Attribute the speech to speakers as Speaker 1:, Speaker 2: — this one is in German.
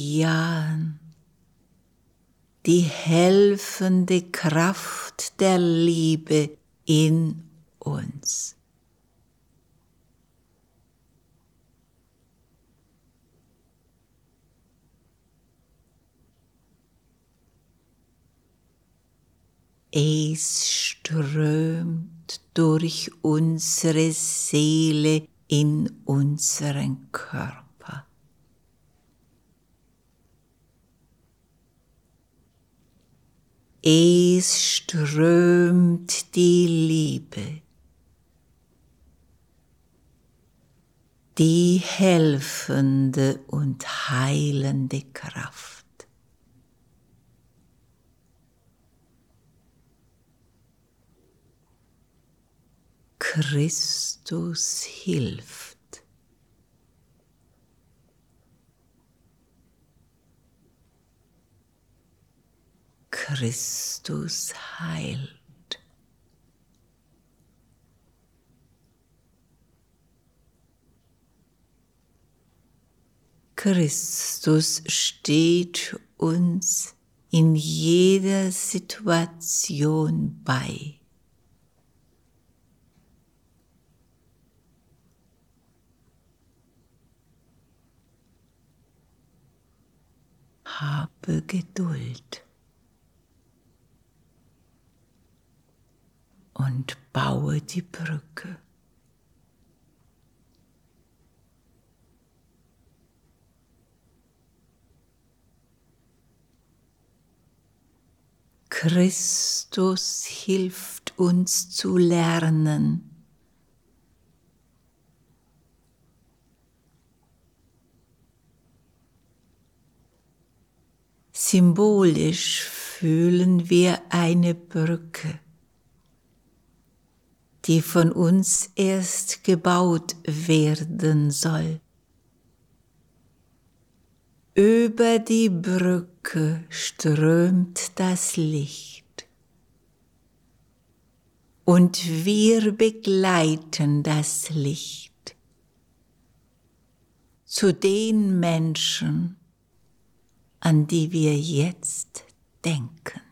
Speaker 1: bejahen die helfende Kraft der Liebe in uns. Es strömt durch unsere Seele in unseren Körper. Es strömt die Liebe, die helfende und heilende Kraft. Christus hilft. Christus heilt. Christus steht uns in jeder Situation bei. Habe Geduld und baue die Brücke. Christus hilft uns zu lernen, symbolisch fühlen wir eine Brücke, die von uns erst gebaut werden soll. Über die Brücke strömt das Licht und wir begleiten das Licht zu den Menschen, an die wir jetzt denken.